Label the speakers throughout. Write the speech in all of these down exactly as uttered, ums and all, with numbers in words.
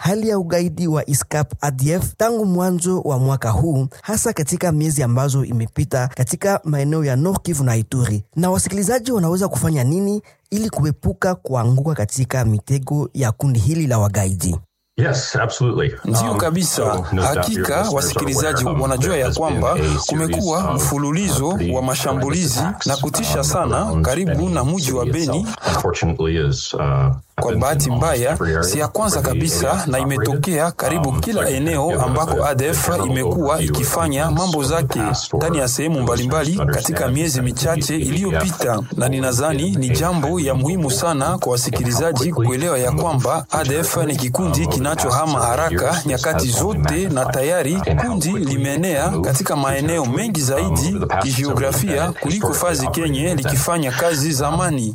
Speaker 1: hali ya ugaidi wa ISCAP A D F tangu mwanzo wa mwaka huu, hasa katika miezi ambazo imepita katika maeneo ya Nord Kivu na Ituri. Na wasikilizaji wanaweza kufanya nini ili kuepuka kuanguka katika mitego ya kundi hili la wagaidi?
Speaker 2: Yes, absolutely.
Speaker 3: Ndiyo kabisa. Hakika wasikilizaji wanajua ya kwamba kumekuwa mfululizo wa mashambulizi na kutisha sana karibu na mji wa Beni. Kwa bahati mbaya, si ya kwanza kabisa na imetokea karibu kila eneo ambako A D F imekuwa ikifanya mambo zake ndani ya sehemu mbalimbali katika miezi michache iliyopita. Na ninadhani ni jambo ya muhimu sana kwa wasikilizaji kuelewa ya kwamba A D F ni kikundi kinachohama haraka nyakati zote, na tayari kundi limeenea katika maeneo mengi zaidi kijiografia kuliko fazi Kenya likifanya kazi zamani.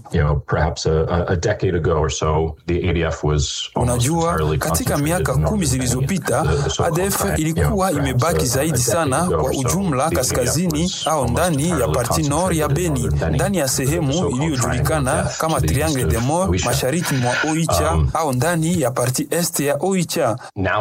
Speaker 3: Unajua, katika miaka kumi zilizopita A D F ilikuwa imebaki zaidi sana kwa ujumla kaskazini au ndani ya parti nord ya Beni, ndani ya sehemu iliyojulikana kama Triangle des Morts mashariki mwa Oicha au ndani ya parti est ya Oicha.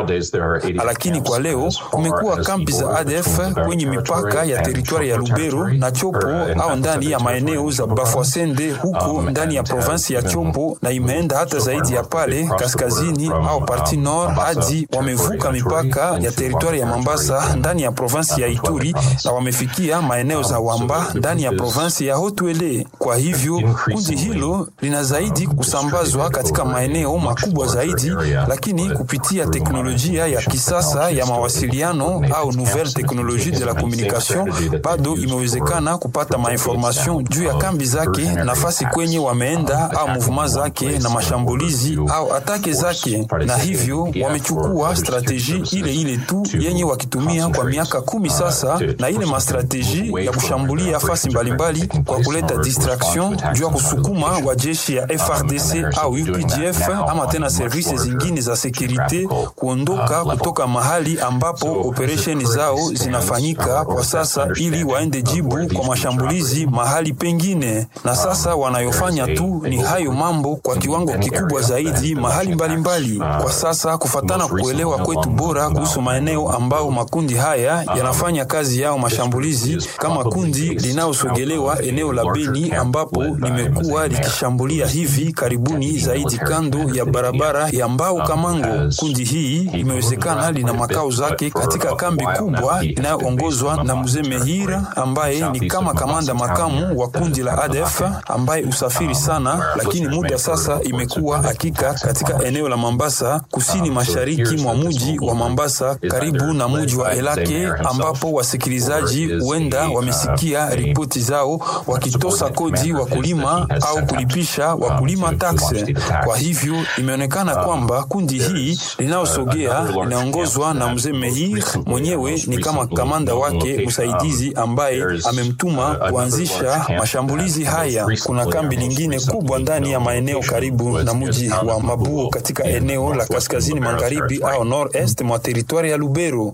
Speaker 3: Lakini kwa leo kumekuwa kambi za A D F kwenye mipaka ya teritwari ya Lubero na Chopo au ndani ya maeneo za Bafwasende huko ndani ya provinsi ya Chopo, na imeenda hata zaidi ya pale kaskazini au parti nord hadi wamevuka mipaka ya teritwari ya Mambasa ndani ya provinsi ya Ituri na wamefikia maeneo za Wamba ndani ya provinsi ya Haut-Uele. Kwa hivyo kundi hilo lina zaidi kusambazwa katika maeneo makubwa zaidi, lakini kupitia teknolojia ya kisasa ya mawasiliano au nouvelle technologie de la communication bado imewezekana kupata mainformation juu ya kambi zake, nafasi kwenye wameenda au mouvement zake na mashambulizi au atake zake, na hivyo wamechukua strategie ile ile tu yenye wakitumia kwa miaka kumi sasa, na ile ma strategie ya kushambulia fasi mbalimbali kwa kuleta distraction juu ya kusukuma wa jeshi ya F R D C au U P D F ama tena services zingine za securite kuondoka kutoka mahali ambapo operation zao zinafanyika kwa sasa ili waende jibu kwa mashambulizi mahali pengine. Na sasa wanayofanya tu ni hayo mambo kwa kiwango kikubwa zaidi mahali mbalimbali mbali. Kwa sasa kufatana kuelewa kwetu bora kuhusu maeneo ambao makundi haya yanafanya kazi yao mashambulizi, kama kundi linaosogelewa eneo la Beni ambapo limekuwa likishambulia hivi karibuni zaidi kando ya barabara ya Mbao Kamango. Kundi hii imewezekana lina makao zake katika kambi kubwa inayoongozwa na Mzee Mehira ambaye ni kama kamanda makamu wa kundi la A D F ambaye usafiri sana, lakini muda sasa imekuwa hakika katika eneo la Mambasa kusini mashariki mwa mji wa Mambasa karibu na mji wa Elake, ambapo wasikilizaji huenda wamesikia ripoti zao wakitosa kodi wakulima au kulipisha wakulima taxe. Kwa hivyo imeonekana kwamba kundi hii linaosogea linaongozwa na Mzee Mehir mwenyewe ni kama kamanda wake msaidizi ambaye amemtuma kuanzisha mashambulizi haya. Kuna kambi lingine kubwa ndani ya maeneo karibu na mji wa Mabuo katika eneo la kaskazini magharibi au nord-est mwa teritwari ya Lubero.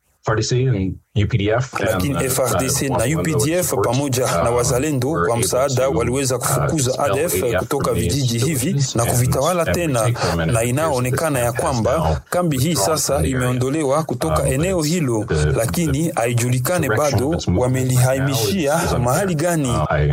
Speaker 3: Lakini F R D C na U P D F pamoja na wazalendo wa msaada waliweza kufukuza A D F kutoka vijiji hivi na kuvitawala tena, na inaonekana ya kwamba kambi hii sasa imeondolewa kutoka eneo hilo, lakini haijulikane bado wamelihamishia mahali gani.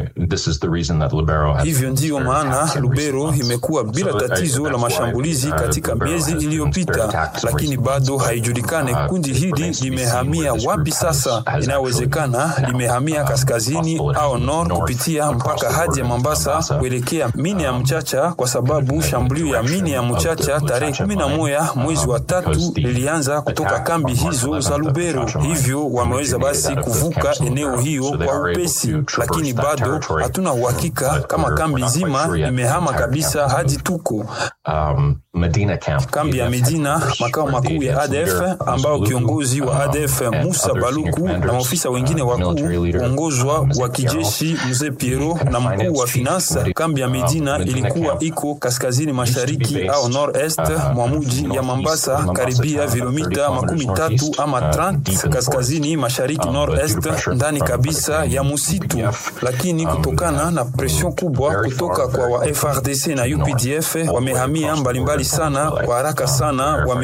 Speaker 3: Hivyo ndiyo maana Lubero imekuwa bila tatizo la mashambulizi katika miezi iliyopita, lakini bado haijulikane kundi hili limehamia wapi sasa. Inawezekana limehamia kaskazini au nord kupitia mpaka hadi ya Mombasa kuelekea mine ya Mchacha, kwa sababu shambulio ya mine ya Mchacha tarehe kumi na moja mwezi wa tatu lilianza kutoka kambi hizo za Lubero. Hivyo wameweza basi kuvuka eneo hiyo kwa upesi, lakini bado hatuna uhakika kama kambi nzima imehama kabisa hadi tuko
Speaker 2: Medina camp.
Speaker 3: Kambi ya Medina, makao makuu ya A D F, ambao kiongozi wa A D F Musa Baluku na maofisa wengine wakuu uongozwa wa kijeshi Mzee Piero na mkuu wa finance. Kambi ya Medina ilikuwa iko kaskazini mashariki au nord-est mwa mji ya Mombasa, karibia kilomita makumi tatu ama thelathini kaskazini mashariki nord-est ndani kabisa ya msitu. Lakini kutokana na pression kubwa kutoka kwa wa F R D C na U P D F wamehamia mbalimbali sana kwa haraka sana wame